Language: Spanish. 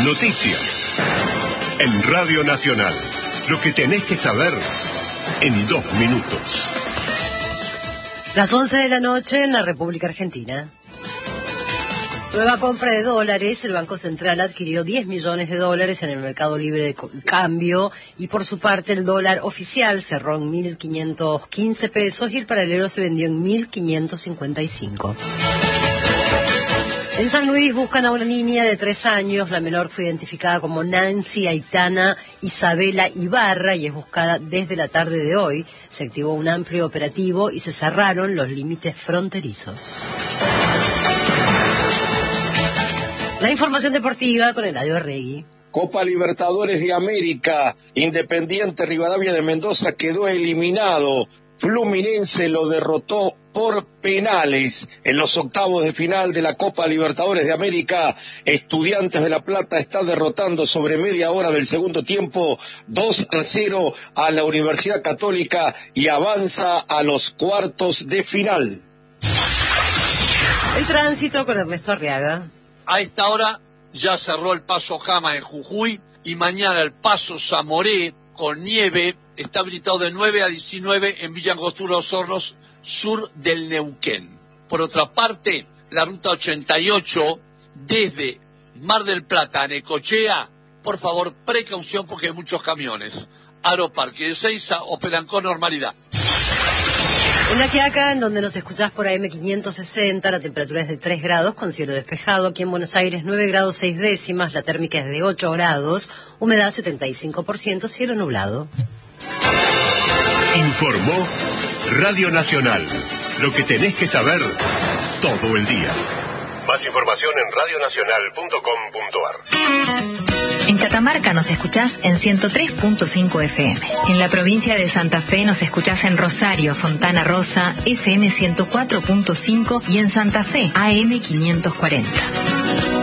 Noticias. En Radio Nacional. Lo que tenés que saber en 2 minutos. Las 11 de la noche en la República Argentina. Nueva compra de dólares. El Banco Central adquirió 10 millones de dólares en el mercado libre de cambio y por su parte el dólar oficial cerró en 1.515 pesos y el paralelo se vendió en 1.555. En San Luis buscan a una niña de 3 años. La menor fue identificada como Nancy Aitana Isabela Ibarra y es buscada desde la tarde de hoy. Se activó un amplio operativo y se cerraron los límites fronterizos. La información deportiva con Eladio Arregui. Copa Libertadores de América. Independiente Rivadavia de Mendoza quedó eliminado. Fluminense lo derrotó por penales en los octavos de final de la Copa Libertadores de América. Estudiantes de La Plata está derrotando sobre media hora del segundo tiempo 2-0 a la Universidad Católica y avanza a los cuartos de final. El tránsito con Ernesto Arriaga. A esta hora ya cerró el paso Jama en Jujuy y mañana el paso Zamoré con nieve está habilitado de 9 a 19 en Villa Angostura Los Hornos, sur del Neuquén. Por otra parte, la ruta 88 desde Mar del Plata a Necochea, por favor, precaución porque hay muchos camiones. Aeroparque de Ezeiza operan con normalidad. En La Quiaca, en donde nos escuchás por AM560, la temperatura es de 3 grados con cielo despejado. Aquí en Buenos Aires 9 grados 6 décimas, la térmica es de 8 grados, humedad 75%, cielo nublado. Informó Radio Nacional. Lo que tenés que saber todo el día. Más información en radionacional.com.ar. En Catamarca nos escuchás en 103.5 FM. En la provincia de Santa Fe nos escuchás en Rosario, Fontana Rosa, FM 104.5 y en Santa Fe, AM 540.